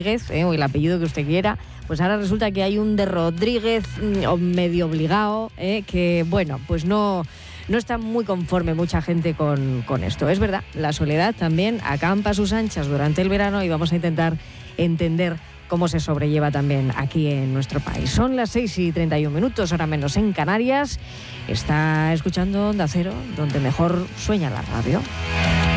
o el apellido que usted quiera, pues ahora resulta que hay un de Rodríguez medio obligado, que bueno, pues no está muy conforme mucha gente con esto. Es verdad, la soledad también acampa a sus anchas durante el verano y vamos a intentar entender cómo se sobrelleva también aquí en nuestro país. Son las 6:31, hora menos en Canarias. Está escuchando Onda Cero, donde mejor sueña la radio.